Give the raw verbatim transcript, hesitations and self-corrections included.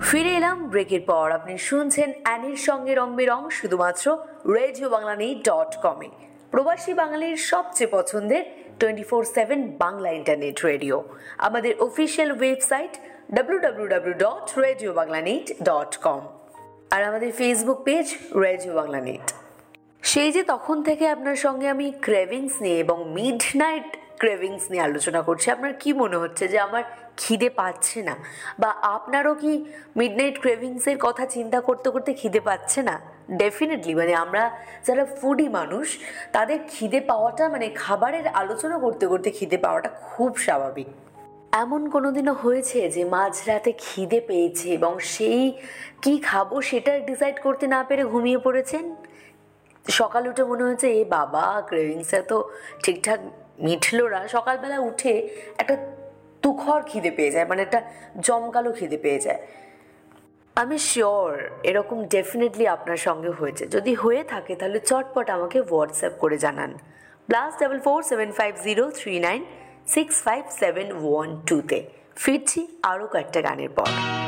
ফিরে এলাম ব্রেকের পর। আপনি শুনছেন অ্যানির সঙ্গে রং বেরং শুধুমাত্র রেডিও বাংলানি ডট কমে, প্রবাসী বাঙালির সবচেয়ে পছন্দের twenty four seven Bangla internet radio. আমাদের official website W W W dot radio বাংলানিট dot com আর আমাদের ফেসবুক পেজ রেডিও বাংলানিট। সেই যে তখন থেকে আপনার সঙ্গে আমি ক্রেভিংস নিয়ে এবং মিড নাইট ক্রেভিংস নিয়ে আলোচনা করছি, আপনার কি মনে হচ্ছে যে আমার খিদে পাচ্ছে না? বা আপনারও কি মিড নাইট ক্রেভিংসের কথা চিন্তা করতে করতে খিদে পাচ্ছে না? ডেফিনেটলি, মানে আমরা যারা ফুডি মানুষ তাদের খিদে পাওয়াটা, মানে খাবারের আলোচনা করতে করতে খিদে পাওয়াটা খুব স্বাভাবিক। এমন কোনো দিনও হয়েছে যে মাঝরাতে খিদে পেয়েছে এবং সেই কি খাবো সেটা ডিসাইড করতে না পেরে ঘুমিয়ে পড়েছেন? সকাল উঠে মনে হয়েছে এ বাবা, ক্রেভিংসটা তো ঠিকঠাক মিটলো না। সকালবেলা উঠে একটা তুখর খিদে পেয়ে যায়, মানে একটা জমকালো খিদে পেয়ে যায়। আমি শিওর এরকম ডেফিনেটলি আপনার সঙ্গে হয়েছে। যদি হয়ে থাকে তাহলে চটপট আমাকে হোয়াটসঅ্যাপ করে জানান plus double four seven five zero three nine six five seven one টুতে। ফিরছি আরও কয়েকটা গানের পর।